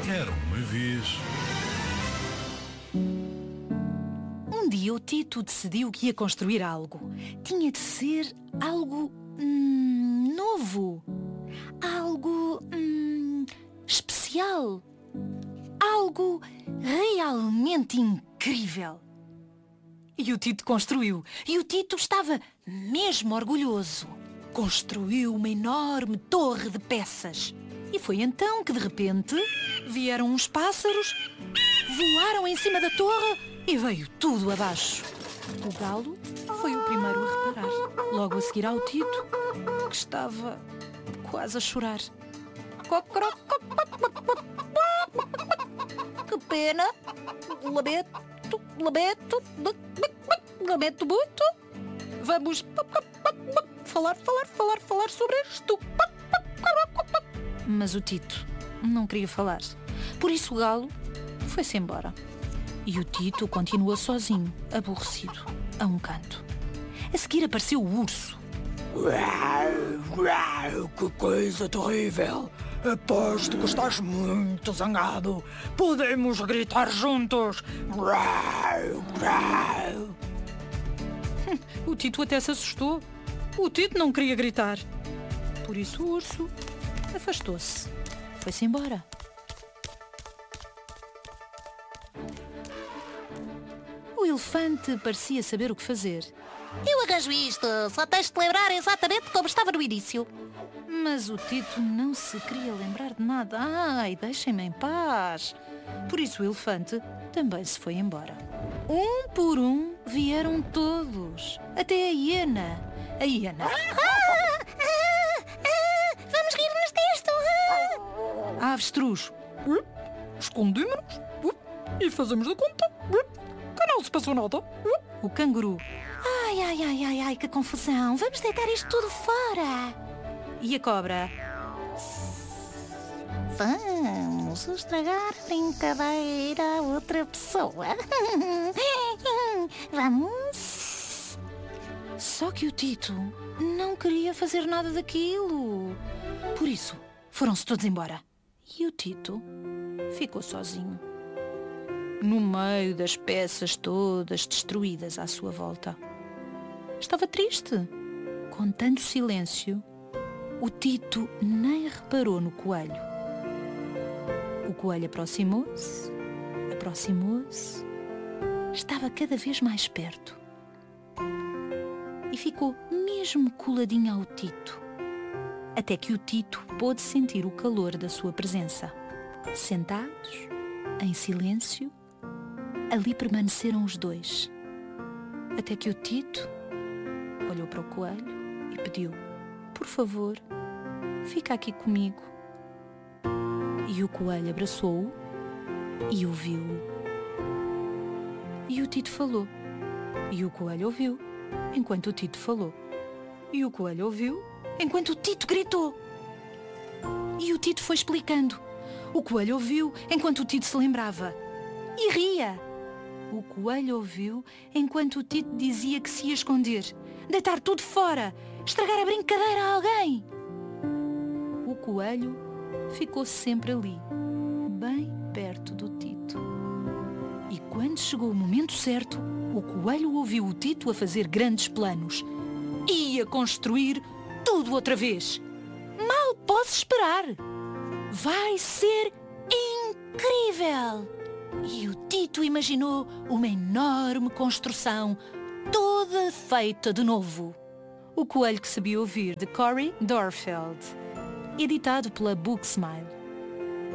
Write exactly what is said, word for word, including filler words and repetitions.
Era uma vez. Um dia o Tito decidiu que ia construir algo. Tinha de ser algo hum, novo. Algo hum, especial. Algo realmente incrível. E o Tito construiu. E o Tito estava mesmo orgulhoso. Construiu uma enorme torre de peças. E foi então que de repente vieram uns pássaros, voaram em cima da torre e veio tudo abaixo. O galo foi o primeiro a reparar. Logo a seguir ao Tito, que estava quase a chorar. Que pena. Lamento, lamento, lamento muito. Vamos falar, falar, falar, falar sobre isto. Mas o Tito não queria falar. Por isso o galo foi-se embora. E o Tito continuou sozinho, aborrecido, a um canto. A seguir apareceu o urso. Que coisa terrível! Aposto que estás muito zangado. Podemos gritar juntos. O Tito até se assustou. O Tito não queria gritar. Por isso o urso afastou-se. Foi-se embora. O elefante parecia saber o que fazer. Eu arranjo isto, só tens de lembrar exatamente como estava no início. Mas o Tito não se queria lembrar de nada. Ai, deixem-me em paz. Por isso o elefante também se foi embora. Um por um vieram todos. Até a hiena. A hiena. Ah, ah, ah, vamos rir-nos disto. Ah. A avestruz. Escondemos-nos e fazemos de conta que não se passou nada. O canguru. Ai, ai, ai, ai, ai, que confusão. Vamos deitar isto tudo fora. E a cobra. Vamos estragar a brincadeira a outra pessoa. Vamos. Só que o Tito não queria fazer nada daquilo. Por isso, foram-se todos embora. E o Tito ficou sozinho, no meio das peças todas destruídas à sua volta. Estava triste. Com tanto silêncio, o Tito nem reparou no coelho. O coelho aproximou-se, aproximou-se, estava cada vez mais perto. E ficou mesmo coladinho ao Tito, até que o Tito pôde sentir o calor da sua presença. Sentados, em silêncio, ali permaneceram os dois, até que o Tito olhou para o coelho e pediu: por favor, fica aqui comigo. E o coelho abraçou-o e ouviu-o. E o Tito falou. E o coelho ouviu, enquanto o Tito falou. E o coelho ouviu, enquanto o Tito gritou. E o Tito foi explicando. O coelho ouviu, enquanto o Tito se lembrava. E ria. O coelho ouviu, enquanto o Tito dizia que se ia esconder, deitar tudo fora, estragar a brincadeira a alguém. O coelho ficou sempre ali, bem perto do Tito. E quando chegou o momento certo, o coelho ouviu o Tito a fazer grandes planos. Ia construir tudo outra vez. Mal posso esperar. Vai ser incrível! E o Tito imaginou uma enorme construção, toda feita de novo. O Coelho que Sabia Ouvir, de Cory Dorfeld. Editado pela Booksmile.